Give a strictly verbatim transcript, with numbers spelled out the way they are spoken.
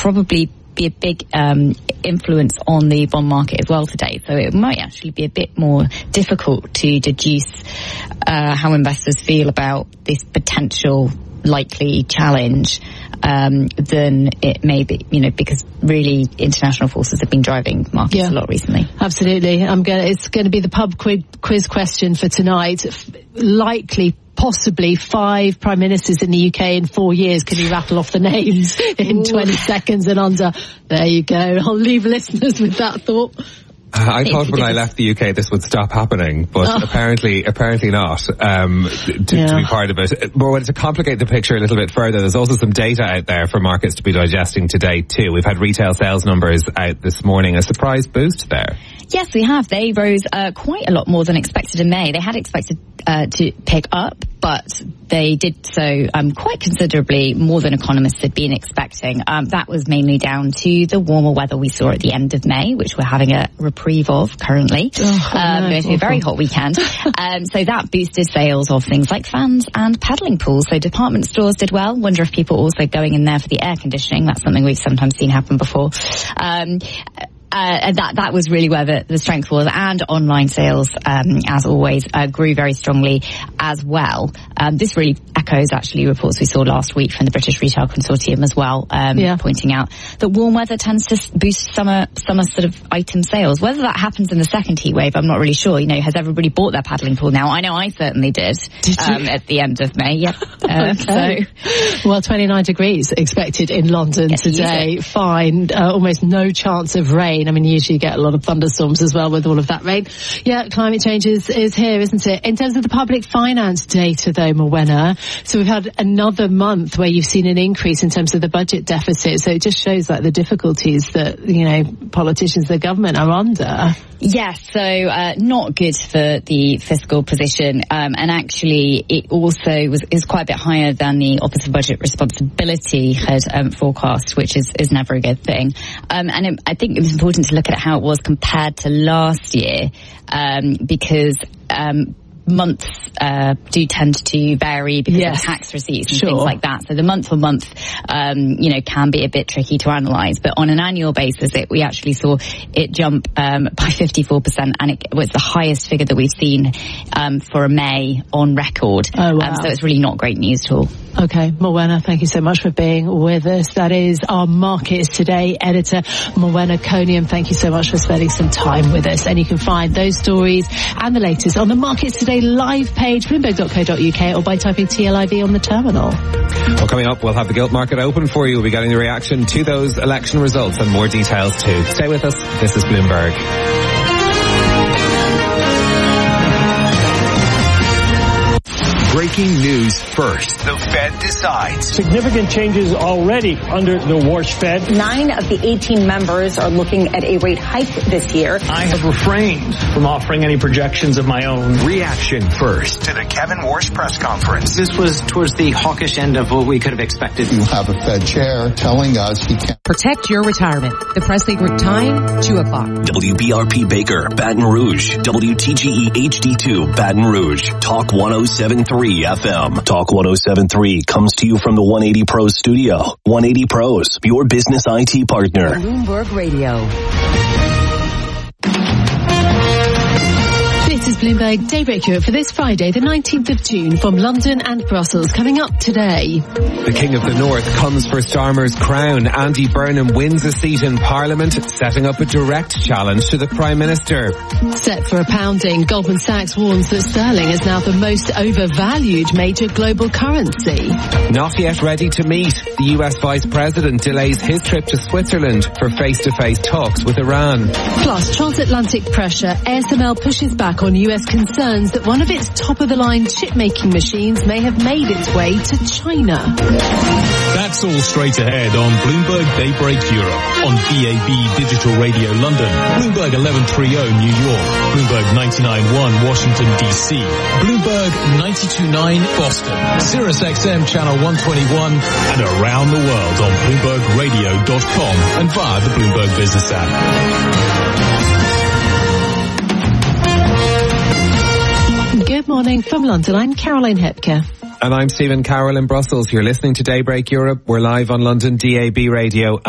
probably be a big um, influence on the bond market as well today. So it might actually be a bit more difficult to deduce uh, how investors feel about this potential likely challenge um, than it may be, you know, because really international forces have been driving markets yeah. a lot recently. Absolutely. I'm gonna, it's going to be the pub quiz, quiz question for tonight. Likely possibly five prime ministers in the U K in four years. Can you rattle off the names in Ooh. twenty seconds and under? There you go. I'll leave listeners with that thought. Uh, I thought when I left the U K this would stop happening, but oh. apparently apparently not, um, to, yeah. to be part of it. But to complicate the picture a little bit further, there's also some data out there for markets to be digesting today too. We've had retail sales numbers out this morning, a surprise boost there. Yes, we have. They rose uh, quite a lot more than expected in May. They had expected uh, to pick up, but they did so um, quite considerably more than economists had been expecting. Um, that was mainly down to the warmer weather we saw at the end of May, which we're having a reprieve of currently. Oh, um, no, going to be a very hot weekend. um, so that boosted sales of things like fans and paddling pools. So department stores did well. Wonder if people are also going in there for the air conditioning. That's something we've sometimes seen happen before. Um, Uh, and that, that was really where the, the strength was. And online sales, um, as always, uh, grew very strongly as well. Um, this really echoes actually reports we saw last week from the British Retail Consortium as well, um, yeah. pointing out that warm weather tends to boost summer, summer sort of item sales. Whether that happens in the second heat wave, I'm not really sure. You know, has everybody bought their paddling pool now? I know I certainly did, did um, at the end of May. Yep. Uh, okay. So. Well, twenty-nine degrees expected in London Get today. To Fine. Uh, almost no chance of rain. I mean, usually you get a lot of thunderstorms as well with all of that rain. Yeah, climate change is, is here, isn't it? In terms of the public finance data, though, Morwenna, so we've had another month where you've seen an increase in terms of the budget deficit. So it just shows like the difficulties that, you know, politicians, the government are under. Yes, so uh, not good for the fiscal position, um, and actually it also was is quite a bit higher than the Office of Budget Responsibility had um, forecast, which is, is never a good thing. Um, and it, I think it was important to look at how it was compared to last year, um, because um, months uh, do tend to vary because yes. of tax receipts and sure. things like that. So the month for month, um, you know, can be a bit tricky to analyse. But on an annual basis, it, we actually saw it jump um, by fifty-four percent, and it was the highest figure that we've seen um, for a May on record. Oh, wow. Um, so it's really not great news at all. Okay, Morwenna, thank you so much for being with us. That is our Markets Today editor, Morwenna Coniam. Thank you so much for spending some time with us. And you can find those stories and the latest on the Markets Today live page, bloomberg dot co dot uk, or by typing T L I V on the terminal. Well, coming up, we'll have the gilt market open for you. We'll be getting the reaction to those election results and more details too. Stay with us. This is Bloomberg. Breaking news first. The Fed decides. Significant changes already under the Warsh Fed. Nine of the eighteen members are looking at a rate hike this year. I have refrained from offering any projections of my own. Reaction first to the Kevin Warsh press conference. This was towards the hawkish end of what we could have expected. You have a Fed chair telling us he can't protect your retirement. The Press League time, two o'clock. W B R P Baker, Baton Rouge. W T G E H D two, Baton Rouge. Talk one oh seven point three F M. Talk one oh seven point three comes to you from the one eighty Pros studio. one eighty Pros, your business I T partner. Bloomberg Radio. This is Bloomberg Daybreak Europe for this Friday, the nineteenth of June, from London and Brussels. Coming up today. The King of the North comes for Starmer's crown. Andy Burnham wins a seat in Parliament, setting up a direct challenge to the Prime Minister. Set for a pounding, Goldman Sachs warns that sterling is now the most overvalued major global currency. Not yet ready to meet. The U S Vice President delays his trip to Switzerland for face-to-face talks with Iran. Plus, transatlantic pressure. A S M L pushes back on U S concerns that one of its top-of-the-line chip-making machines may have made its way to China. That's all straight ahead on Bloomberg Daybreak Europe, on B A B Digital Radio London, Bloomberg eleven thirty New York, Bloomberg ninety-nine point one Washington, D C, Bloomberg ninety-two point nine Boston, Sirius X M Channel one twenty-one, and around the world on Bloomberg Radio dot com and via the Bloomberg Business app. Good morning from London. I'm Caroline Hepker. And I'm Stephen Carroll in Brussels. You're listening to Daybreak Europe. We're live on London D A B Radio.